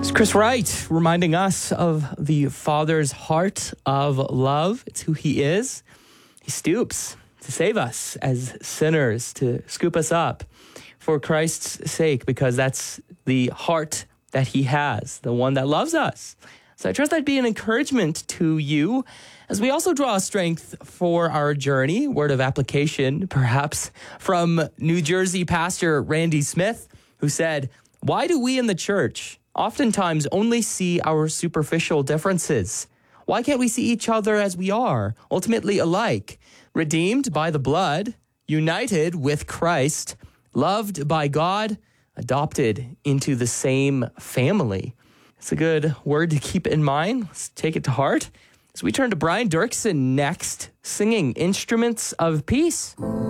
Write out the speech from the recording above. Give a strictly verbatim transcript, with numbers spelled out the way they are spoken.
It's Chris Wright reminding us of the Father's heart of love. It's who he is. He stoops to save us as sinners, to scoop us up for Christ's sake, because that's the heart that he has, the one that loves us. So I trust that'd be an encouragement to you as we also draw strength for our journey. Word of application, perhaps, from New Jersey pastor Randy Smith, who said, "Why do we in the church oftentimes only see our superficial differences? Why can't we see each other as we are, ultimately alike, redeemed by the blood, united with Christ, loved by God, adopted into the same family?" It's a good word to keep in mind. Let's take it to heart as we turn to Brian Dirksen next, singing Instruments of Peace.